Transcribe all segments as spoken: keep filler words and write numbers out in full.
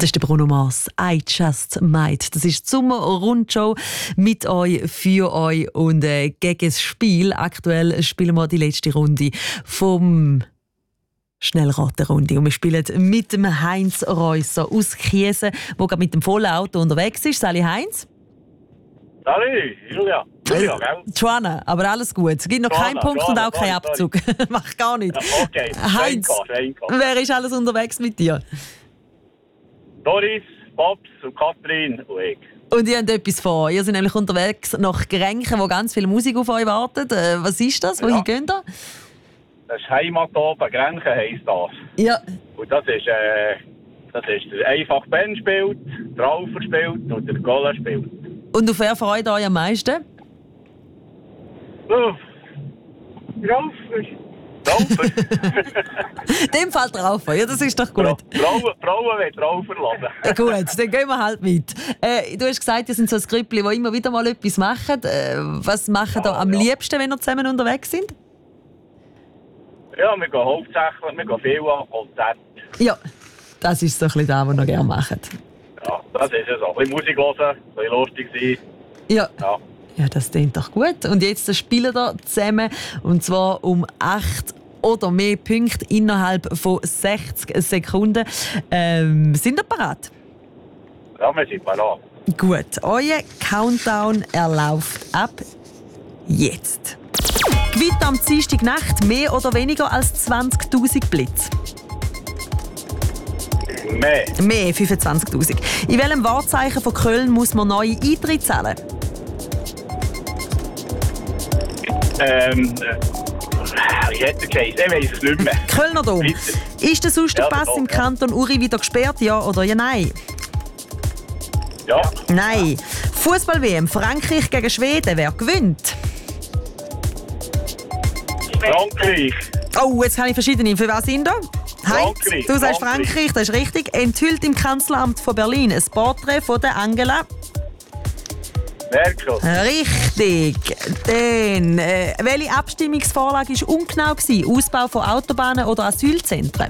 Das ist der Bruno Mars. «I Just Might». Das ist die Sommer-Rundshow mit euch, für euch und äh, gegen das Spiel. Aktuell spielen wir die letzte Runde vom Schnellraterunde. Und wir spielen mit dem Heinz Reusser aus Chiesen, der gerade mit dem vollen Auto unterwegs ist. Sali Heinz. Sali, Julia. Julia, gell? Joanna, aber alles gut. Es gibt noch Joanna, keinen Punkt Joanna, und auch keinen sorry, Abzug. Mach gar nicht. Ja, okay. Heinz, Schenka, wer ist alles unterwegs mit dir? Doris, Babs und Kathrin und ich. Und ihr habt etwas vor. Ihr seid nämlich unterwegs nach Grenchen, wo ganz viel Musik auf euch wartet. Äh, was ist das? Wohin Ja. geht ihr? Das ist Heimat oben, Grenchen heisst das. Ja. Und das ist, äh, das ist der einfach Ben spielt, der Alfer spielt und der Gola spielt. Und auf wer freut euch am meisten? Uff. Raufer. Raufer? In dem Fall drauf. Ja, das ist doch gut. Frauen, Frauen wollen Raufer lassen. Äh, gut, dann gehen wir halt mit. Äh, du hast gesagt, ihr sind so ein Grüppli, die immer wieder mal etwas machen. Äh, was machen ihr Ja, am ja. liebsten, wenn ihr zusammen unterwegs sind? Ja, wir gehen hauptsächlich, wir gehen viel an Konzerte. Ja, das ist so ein bisschen das, was ihr gerne macht. Ja, das ist es. Ein bisschen Musik hören, ein bisschen lustig sein. Ja. Ja. Ja, das klingt doch gut. Und jetzt spielen wir zusammen, und zwar um acht oder mehr Punkte innerhalb von sechzig Sekunden. Ähm, sind ihr bereit? Ja, wir sind parat. Gut, euer Countdown erläuft ab jetzt. Gewinnt am Dienstagnacht mehr oder weniger als zwanzigtausend Blitz? Mehr. Mehr, fünfundzwanzigtausend. In welchem Wahrzeichen von Köln muss man neue Eintritte zählen? Ähm, äh, ich hätte geheißen, ich weiss es nicht mehr. Kölner Dom. Bitte. Ist der Susterpass Ja, der Dom, im ja. Kanton Uri wieder gesperrt, ja oder ja nein? Ja, Nein. Fußball-W M Frankreich gegen Schweden, wer gewinnt? Frankreich. Oh, jetzt habe ich verschiedene. Für was sind da? Heinz, Frankreich, du sagst Frankreich. Frankreich, das ist richtig. Enthüllt im Kanzleramt von Berlin ein Porträt von der Angela. Merkel. Richtig. Dann, äh, welche Abstimmungsvorlage war ungenau gewesen? Ausbau von Autobahnen oder Asylzentren?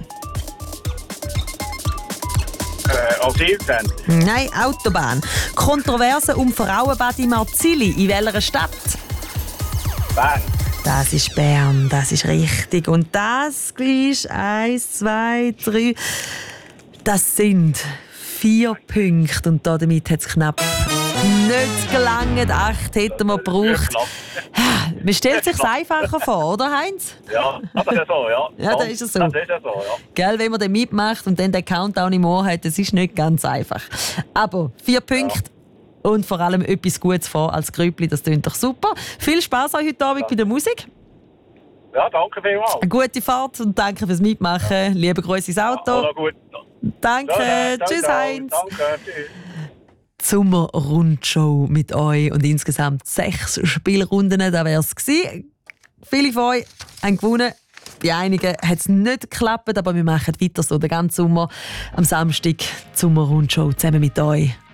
Äh, Asylzentrum. Nein, Autobahn. Kontroverse um Frauenbad in Marzili. In welcher Stadt? Bern. Das ist Bern, das ist richtig. Und das ist eins, zwei, drei. Das sind vier Punkte. Und damit hat es knapp nicht gelangt. Acht hätten wir gebraucht. Man stellt sich einfacher vor, oder Heinz? Ja, das ist ja so, ja. Ja, das ist ja so. Das ist ja so, ja. Gell, wenn man den mitmacht und dann den Countdown im Ohr hat, das ist nicht ganz einfach. Aber vier Punkte. Und vor allem etwas Gutes vor als Grüppli, das klingt doch super. Viel Spass euch heute Abend bei der Musik. Ja, danke vielmals. Eine gute Fahrt und danke fürs Mitmachen. Liebe Grüße ins Auto. Alles gut. Danke. Ja, ciao, Tschüss, ciao. Heinz. Danke, tschüss. Sommer-Rundshow mit euch und insgesamt sechs Spielrunden, das wäre es gewesen. Viele von euch haben gewonnen. Bei einigen hat es nicht geklappt, aber wir machen weiter so den ganzen Sommer. Am Samstag die Sommer-Rundshow zusammen mit euch.